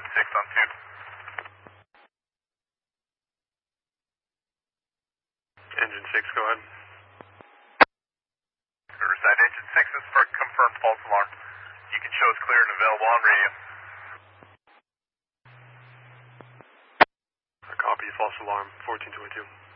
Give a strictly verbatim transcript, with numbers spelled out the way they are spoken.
six on two. Engine six, go ahead. Riverside, engine six is for confirmed false alarm. You can show us clear and available on radio. I copy, false alarm, fourteen twenty-two.